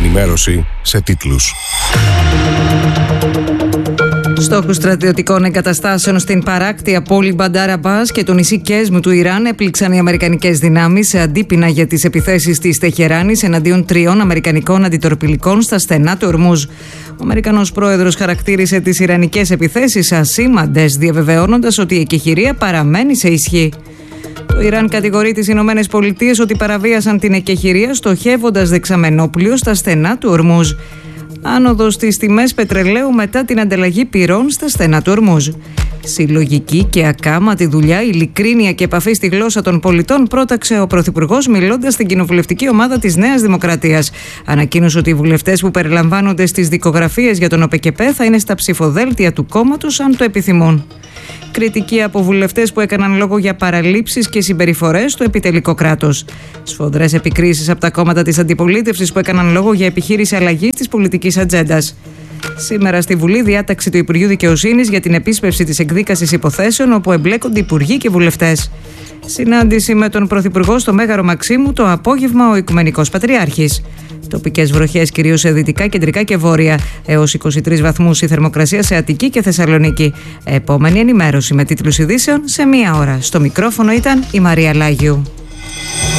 ενημέρωση σε τίτλους. Στόχους στρατιωτικών εγκαταστάσεων στην παράκτια πόλη Μπαντάρ Αμπάς και το νησί Κέσμου του Ιράν έπληξαν οι αμερικανικές δυνάμεις σε αντίπεινα για τις επιθέσεις της Τεχεράνης εναντίον 3 αμερικανικών αντιτορπιλικών στα στενά του Ορμούζ. Ο Αμερικανός πρόεδρος χαρακτήρισε τις ιρανικές επιθέσεις ασήμαντες, διαβεβαιώνοντας ότι η εκεχηρία παραμένει σε ισχύ. Το Ιράν κατηγορεί τις Ηνωμένες Πολιτείες ότι παραβίασαν την εκεχηρία στοχεύοντας δεξαμενόπλιο στα στενά του Ορμούζ. Άνοδος στις τιμές πετρελαίου μετά την ανταλλαγή πυρών στα στενά του Ορμούζ. Συλλογική και ακάματη δουλειά, ειλικρίνεια και επαφή στη γλώσσα των πολιτών, πρόταξε ο Πρωθυπουργός μιλώντας στην κοινοβουλευτική ομάδα της Νέας Δημοκρατίας. Ανακοίνωσε ότι οι βουλευτές που περιλαμβάνονται στις δικογραφίες για τον ΟΠΕΚΕΠΕ θα είναι στα ψηφοδέλτια του κόμματος αν το επιθυμούν. Κριτική από βουλευτές που έκαναν λόγο για παραλήψεις και συμπεριφορές στο επιτελικό κράτος. Σφοδρές επικρίσεις από τα κόμματα της αντιπολίτευσης που έκαναν λόγο για επιχείρηση αλλαγής της πολιτικής ατζέντας. Σήμερα στη Βουλή διάταξη του Υπουργείου Δικαιοσύνης για την επίσπευση της εκδίκασης υποθέσεων όπου εμπλέκονται υπουργοί και βουλευτές. Συνάντηση με τον Πρωθυπουργό στο Μέγαρο Μαξίμου το απόγευμα ο Οικουμενικός Πατριάρχης. Τοπικές βροχές κυρίως σε δυτικά, κεντρικά και βόρεια. Έως 23 βαθμούς η θερμοκρασία σε Αττική και Θεσσαλονίκη. Επόμενη ενημέρωση με τίτλους ειδήσεων σε 1 ώρα. Στο μικρόφωνο ήταν η Μαρία Λάγιου.